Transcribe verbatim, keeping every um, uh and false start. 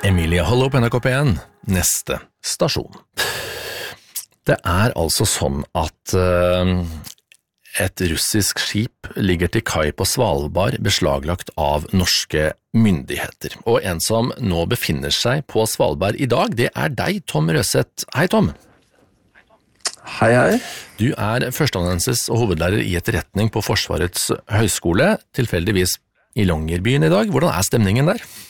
Emilie Hollow på N R K P en, neste stasjon. Det er altså sånn at uh, et russisk skip ligger til kai på Svalbard beslaglagt av norske myndigheter. Og en som nå befinner seg på Svalbard i dag, det er deg, Tom Røseth. Hei, Tom. Hei, hei. Du er førsteamanuensis og hovedlærer i etterretning på Forsvarets høyskole, tilfeldigvis i Longyearbyen i dag. Hvordan er stemningen der?